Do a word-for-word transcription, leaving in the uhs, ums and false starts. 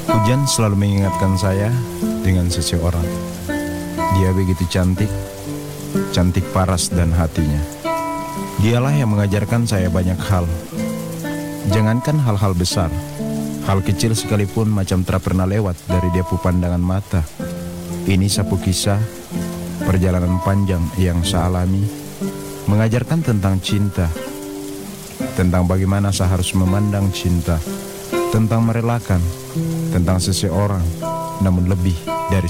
Hujan selalu mengingatkan saya dengan seseorang. Dia begitu cantik, cantik paras dan hatinya. Dialah yang mengajarkan saya banyak hal. Jangankan hal-hal besar, hal kecil sekalipun macam tak pernah lewat dari dia pu pandangan mata. Ini sapu kisah, perjalanan panjang yang saya alami, mengajarkan tentang cinta, tentang bagaimana saya harus memandang cinta, tentang merelakan, tentang seseorang, namun lebih dari